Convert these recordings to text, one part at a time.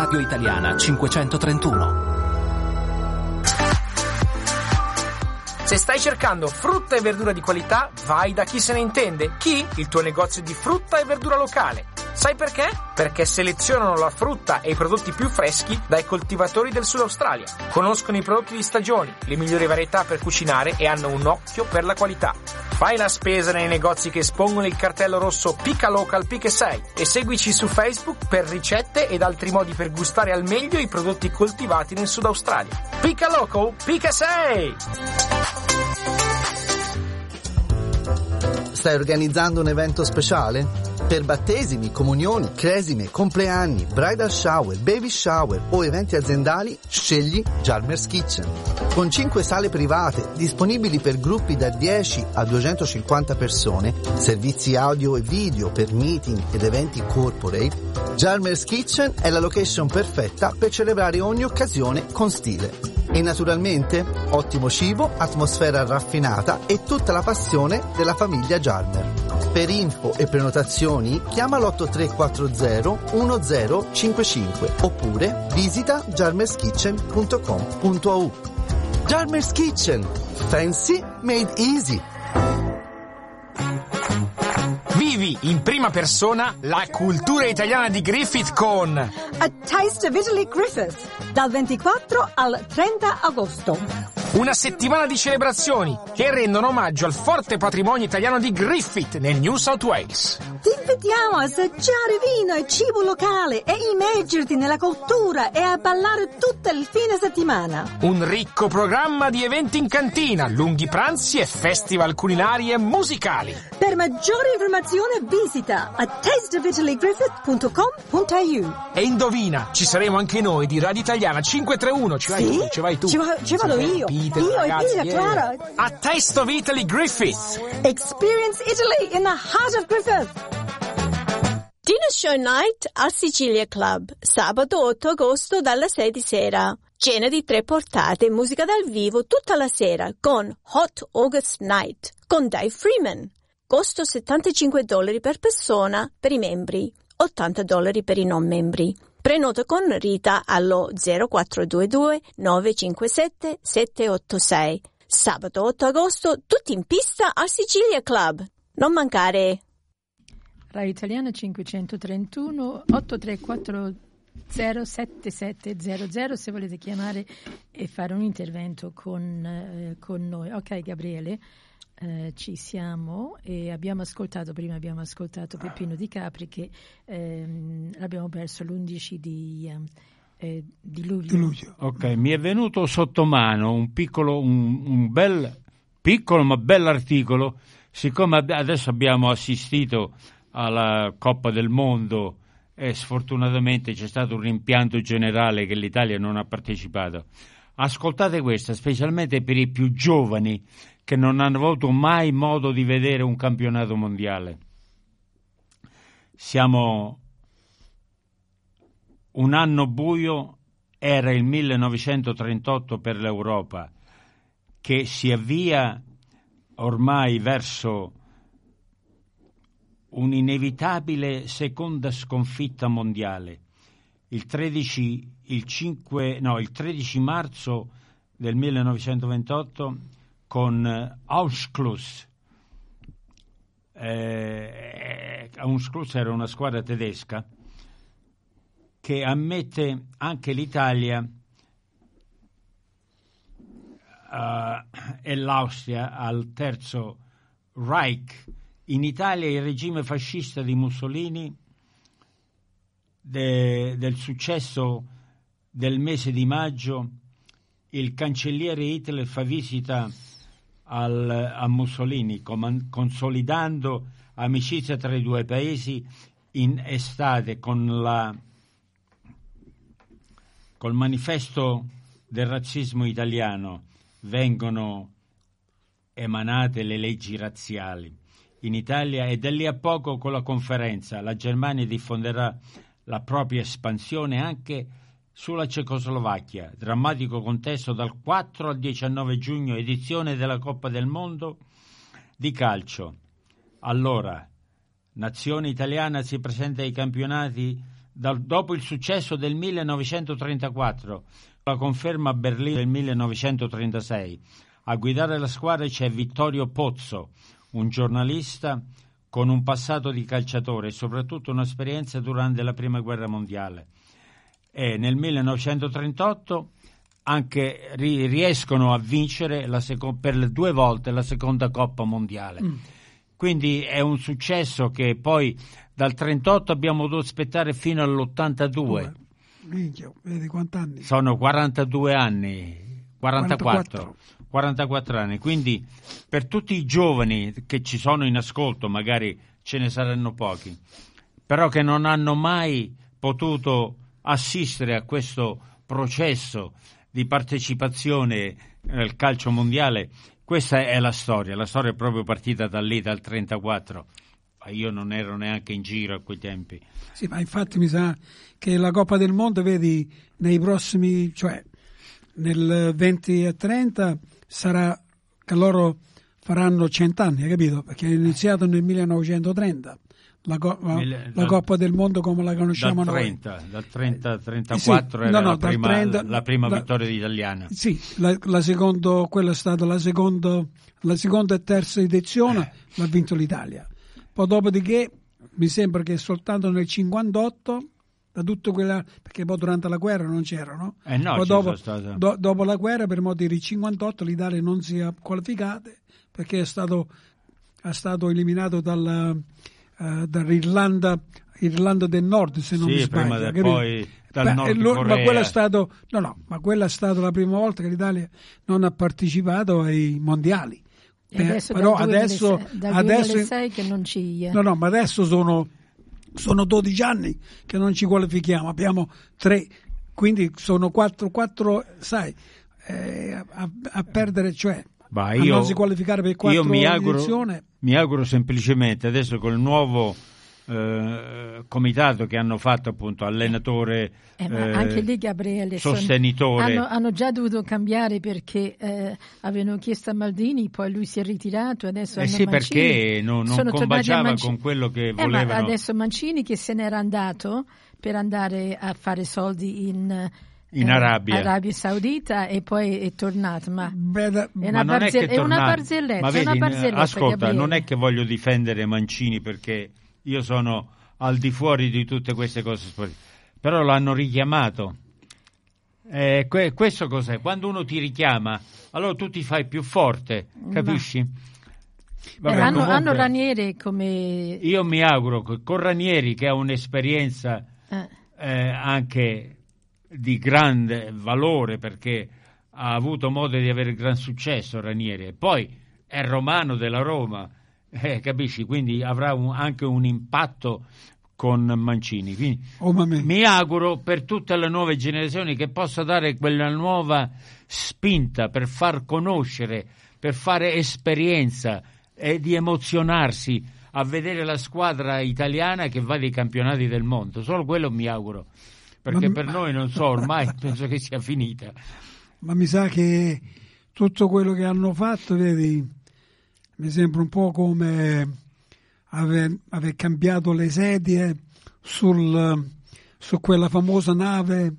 Radio Italiana 531. Se stai cercando frutta e verdura di qualità, vai da Chi se ne intende. Chi? Il tuo negozio di frutta e verdura locale. Sai perché? Perché selezionano la frutta e i prodotti più freschi dai coltivatori del Sud Australia. Conoscono i prodotti di stagioni, le migliori varietà per cucinare e hanno un occhio per la qualità. Fai la spesa nei negozi che espongono il cartello rosso Pica Local Pica 6 e seguici su Facebook per ricette ed altri modi per gustare al meglio i prodotti coltivati nel Sud Australia. Pica Local Pica 6! Stai organizzando un evento speciale? Per battesimi, comunioni, cresime, compleanni, bridal shower, baby shower o eventi aziendali, scegli Jarmer's Kitchen. Con 5 sale private disponibili per gruppi da 10 a 250 persone, servizi audio e video per meeting ed eventi corporate, Jarmer's Kitchen è la location perfetta per celebrare ogni occasione con stile. E naturalmente ottimo cibo, atmosfera raffinata e tutta la passione della famiglia Jarmer. Per info e prenotazioni chiama l'8340 1055 oppure visita jarmerskitchen.com.au. Jarmer's Kitchen, fancy made easy. Vivi in prima persona la cultura italiana di Griffith con A Taste of Italy Griffith, dal 24 al 30 agosto. una settimana di celebrazioni che rendono omaggio al forte patrimonio italiano di Griffith nel New South Wales. Ti invitiamo a assaggiare vino e cibo locale e immergerti nella cultura e a ballare tutto il fine settimana. Un ricco programma di eventi in cantina, lunghi pranzi e festival culinari e musicali. Per maggiori informazioni visita a tasteofitalygriffith.com.au. E indovina, ci saremo anche noi di Radio Italiana 531. Ci vai tu, ci vai tu. Ci vado io. Peter, io ragazzi, e Peter, Clara. A Taste of Italy Griffith. Experience Italy in the heart of Griffith. Dinner Show Night al Sicilia Club, sabato 8 agosto dalla 6 di sera. Cena di 3 portate, musica dal vivo tutta la sera con Hot August Night con Dave Freeman. Costo $75 per persona per i membri, $80 per i non membri. Prenota con Rita allo 0422 957 786. Sabato 8 agosto, tutti in pista al Sicilia Club. Non mancare. Radio Italiana 531 834 07700 se volete chiamare e fare un intervento con noi. Ok, Gabriele, ci siamo e abbiamo ascoltato Peppino Di Capri che l'abbiamo perso l'11 di luglio. Ok, mi è venuto sotto mano un bel piccolo ma bell'articolo, siccome adesso abbiamo assistito alla Coppa del Mondo e sfortunatamente c'è stato un rimpianto generale che l'Italia non ha partecipato. Ascoltate questa, specialmente per i più giovani che non hanno avuto mai modo di vedere un campionato mondiale. Siamo un anno buio, era il 1938 per l'Europa, che si avvia ormai verso un'inevitabile seconda sconfitta mondiale. Il 13 marzo del 1928 con Ausschluss. Ausschluss era una squadra tedesca che ammette anche l'Italia e l'Austria al Terzo Reich. In Italia il regime fascista di Mussolini, del successo del mese di maggio, il cancelliere Hitler fa visita a Mussolini, consolidando amicizia tra i due paesi. In estate, col manifesto del razzismo italiano, vengono emanate le leggi razziali in Italia, e da lì a poco con la conferenza la Germania diffonderà la propria espansione anche sulla Cecoslovacchia. Drammatico contesto dal 4 al 19 giugno, edizione della Coppa del Mondo di calcio. Allora, nazione italiana si presenta ai campionati dopo il successo del 1934, la conferma a Berlino del 1936. A guidare la squadra c'è Vittorio Pozzo, un giornalista con un passato di calciatore e soprattutto un'esperienza durante la Prima Guerra Mondiale. E nel 1938 anche riescono a vincere per le 2 volte la seconda Coppa Mondiale. Quindi è un successo che poi dal 38 abbiamo dovuto aspettare fino all'82. Minchia, vedi quanti anni? Sono 42 anni, 44 anni. Quindi per tutti i giovani che ci sono in ascolto, magari ce ne saranno pochi, però che non hanno mai potuto assistere a questo processo di partecipazione nel calcio mondiale, questa è la storia è proprio partita da lì, dal 34. Io non ero neanche in giro a quei tempi. Sì, ma infatti mi sa che la Coppa del Mondo, vedi, nei prossimi, cioè nel 20 e 30 sarà che loro faranno 100 anni, hai capito? Perché è iniziato nel 1930. La Coppa del Mondo come la conosciamo noi. Dal 30-34 era la prima vittoria italiana. Sì, quella è stata la seconda e terza edizione, l'ha vinto l'Italia. Poi dopodiché mi sembra che soltanto nel 58, da tutto quella, perché poi durante la guerra non c'erano. No, poi dopo la guerra, per modo di 58, l'Italia non si è qualificata perché è stato eliminato dall'Irlanda del Nord, se non mi sbaglio. Poi dal Nord Corea. Ma quella è stata la prima volta che l'Italia non ha partecipato ai mondiali. Però adesso 2006 che non ci è. No, ma adesso sono 12 anni che non ci qualifichiamo, abbiamo 3, quindi sono 4 sai, a perdere, cioè a non si qualificare per 4 edizioni. Mi auguro semplicemente adesso col nuovo comitato che hanno fatto, appunto, allenatore, ma anche lì, Gabriele, sostenitore, hanno già dovuto cambiare perché avevano chiesto a Maldini, poi lui si è ritirato, adesso hanno Mancini, perché non combaciava con quello che volevano. Ma adesso Mancini, che se n'era andato per andare a fare soldi in Arabia Saudita, e poi è tornato, ma è una barzelletta. Ascolta, Gabriele. non è che voglio difendere Mancini, perché io sono al di fuori di tutte queste cose, però l'hanno richiamato. Questo cos'è? Quando uno ti richiama, allora tu ti fai più forte, capisci? Vabbè, hanno Ranieri come... Io mi auguro che con Ranieri, che ha un'esperienza anche di grande valore, perché ha avuto modo di avere gran successo Ranieri, e poi è romano della Roma, capisci? Quindi avrà anche un impatto con Mancini. Quindi mi auguro per tutte le nuove generazioni che possa dare quella nuova spinta per far conoscere, per fare esperienza e di emozionarsi a vedere la squadra italiana che va dei campionati del mondo. Solo quello mi auguro, perché per noi, non so, ormai penso che sia finita. Ma mi sa che tutto quello che hanno fatto, vedi, mi sembra un po' come aver cambiato le sedie su quella famosa nave,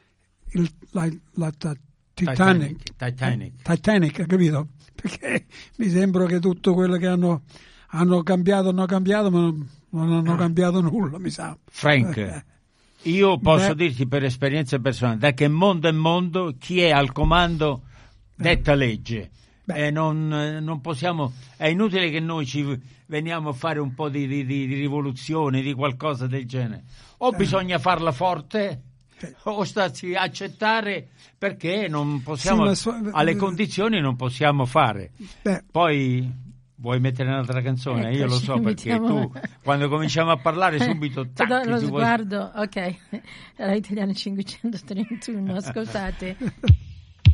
la Titanic, capito? Perché mi sembra che tutto quello che hanno cambiato, ma non hanno cambiato nulla, mi sa. Frank, io posso dirti per esperienza personale, da che mondo è mondo, chi è al comando detta legge. Non possiamo, è inutile che noi ci veniamo a fare un po' di rivoluzione, di qualcosa del genere. O bisogna farla forte, o starsi accettare, perché non possiamo, alle condizioni non possiamo fare. Poi vuoi mettere un'altra canzone? Io lo so, perché tu quando cominciamo a parlare subito lo sguardo, ok, era Italiano 531, ascoltate.